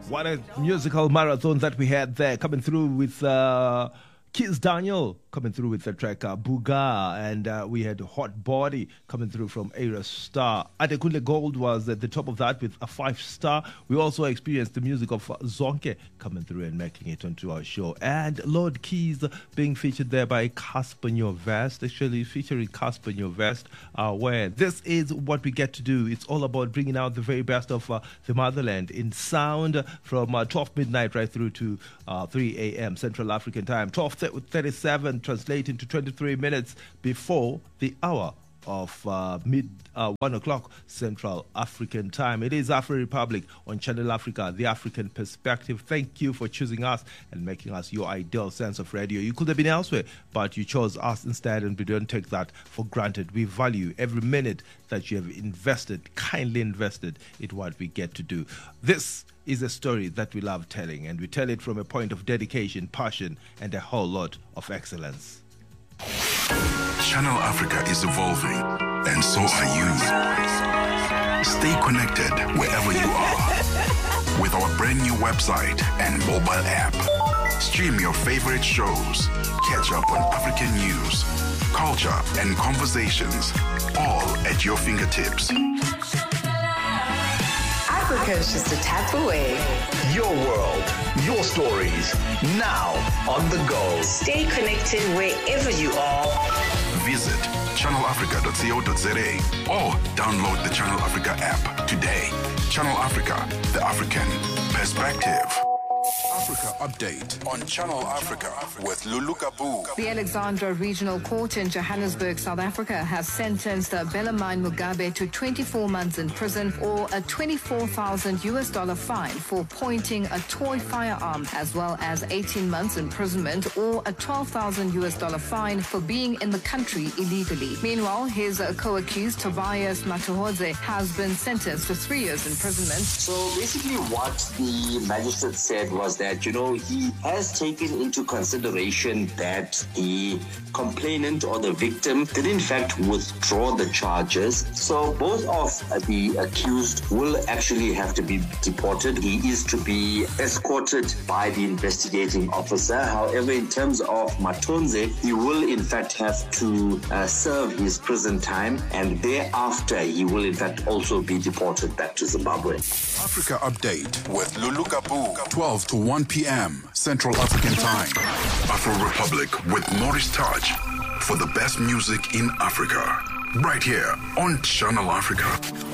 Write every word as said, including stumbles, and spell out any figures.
What a musical marathon that we had there, coming through with uh, Kizz Daniel, coming through with the track uh, Buga, and uh, we had Hot Body coming through from Era Star. Adekunle Gold was at the top of that with a five star. We also experienced the music of uh, Zonke coming through and making it onto our show. And Lord Keys being featured there by Casper Nyovest, actually featuring Casper Nyovest, uh, where this is what we get to do. It's all about bringing out the very best of uh, the motherland in sound from uh, twelve midnight right through to uh, three a.m. Central African time. twelve thirty-seven translating to twenty-three minutes before the hour of uh, mid uh, one o'clock Central African time. It is Afro Republic on Channel Africa, the African perspective. Thank you for choosing us and making us your ideal sense of radio. You could have been elsewhere, but you chose us instead, and we don't take that for granted. We value every minute that you have invested, kindly invested, in what we get to do. This is a story that we love telling, and we tell it from a point of dedication, passion, and a whole lot of excellence. Channel Africa is evolving, and so are you. Stay connected wherever you are with our brand new website and mobile app. Stream your favorite shows, catch up on African news, culture, and conversations, all at your fingertips. Africa is just a tap away. Your world, your stories, now on the go. Stay connected wherever you are. Visit channel africa dot co dot za or download the Channel Africa app today. Channel Africa, the African perspective. Africa Update on Channel Africa with Lulu Kabu. The Alexandra Regional Court in Johannesburg, South Africa, has sentenced Bellarmine Mugabe to twenty-four months in prison or a twenty-four thousand U S dollar fine for pointing a toy firearm, as well as eighteen months imprisonment or a twelve thousand U S dollar fine for being in the country illegally. Meanwhile, his co-accused Tobias Matuhodze has been sentenced to three years imprisonment. So basically what the magistrate said was that, you know, he has taken into consideration that the complainant or the victim did in fact withdraw the charges. So both of the accused will actually have to be deported. He is to be escorted by the investigating officer. However, in terms of Matonze, he will in fact have to uh, serve his prison time, and thereafter he will in fact also be deported back to Zimbabwe. Africa Update with Lulu Kabu, twelve to one p.m. Central African Time. Afro Republic with Maurice Touch for the best music in Africa. Right here on Channel Africa.